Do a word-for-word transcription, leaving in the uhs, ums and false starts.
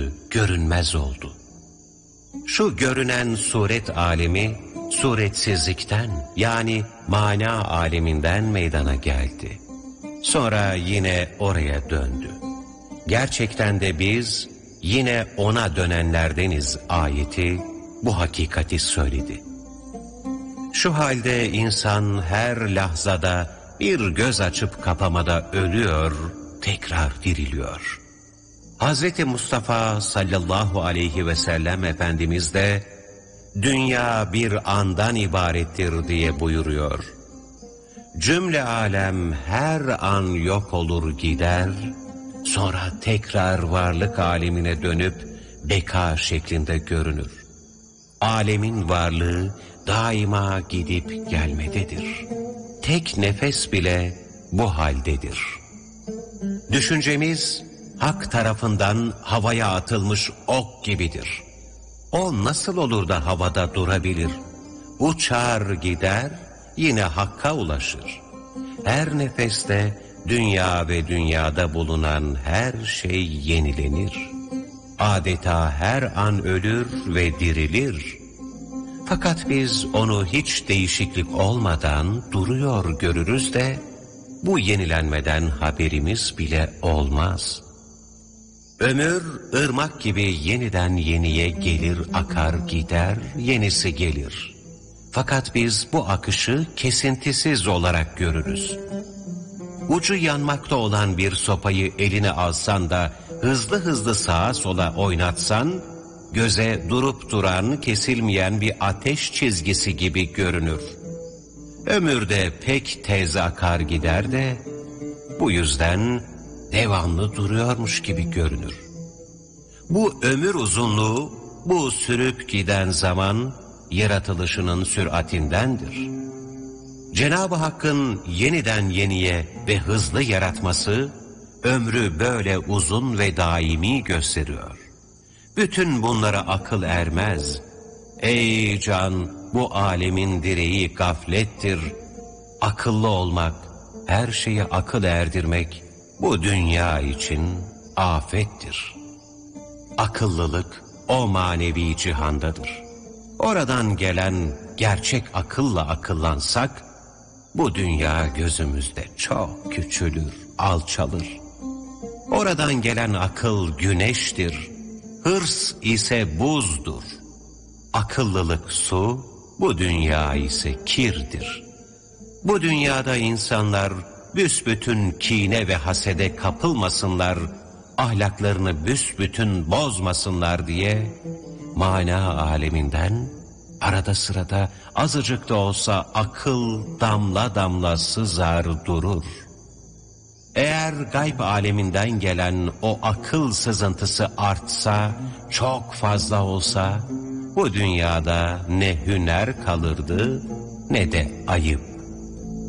döndü, görünmez oldu. Şu görünen suret alemi, suretsizlikten yani mana aleminden meydana geldi. Sonra yine oraya döndü. Gerçekten de biz yine ona dönenlerdeniz ayeti bu hakikati söyledi. Şu halde insan her lahzada bir göz açıp kapamada ölüyor, tekrar diriliyor. Hazreti Mustafa sallallahu aleyhi ve sellem Efendimiz de dünya bir andan ibarettir diye buyuruyor. Cümle alem her an yok olur gider, sonra tekrar varlık alemine dönüp beka şeklinde görünür. Alemin varlığı daima gidip gelmededir. Tek nefes bile bu haldedir. Düşüncemiz hak tarafından havaya atılmış ok gibidir. O nasıl olur da havada durabilir? Uçar gider, yine hakka ulaşır. Her nefeste dünya ve dünyada bulunan her şey yenilenir. Adeta her an ölür ve dirilir. Fakat biz onu hiç değişiklik olmadan duruyor görürüz de bu yenilenmeden haberimiz bile olmaz. Ömür ırmak gibi yeniden yeniye gelir, akar gider, yenisi gelir. Fakat biz bu akışı kesintisiz olarak görürüz. Ucu yanmakta olan bir sopayı eline alsan da hızlı hızlı sağa sola oynatsan, göze durup duran, kesilmeyen bir ateş çizgisi gibi görünür. Ömürde pek tez akar gider de, bu yüzden devamlı duruyormuş gibi görünür. Bu ömür uzunluğu, bu sürüp giden zaman, yaratılışının süratindendir. Cenab-ı Hakk'ın yeniden yeniye ve hızlı yaratması, ömrü böyle uzun ve daimi gösteriyor. Bütün bunlara akıl ermez. Ey can, bu alemin direği gaflettir. Akıllı olmak, her şeye akıl erdirmek, bu dünya için afettir. Akıllılık o manevi cihandadır. Oradan gelen gerçek akılla akıllansak, bu dünya gözümüzde çok küçülür, alçalır. Oradan gelen akıl güneştir, hırs ise buzdur. Akıllılık su, bu dünya ise kirdir. Bu dünyada insanlar büsbütün kine ve hasede kapılmasınlar, ahlaklarını büsbütün bozmasınlar diye mana aleminden arada sırada azıcık da olsa akıl damla damla sızar durur. Eğer gayb aleminden gelen o akıl sızıntısı artsa, çok fazla olsa, bu dünyada ne hüner kalırdı ne de ayıp.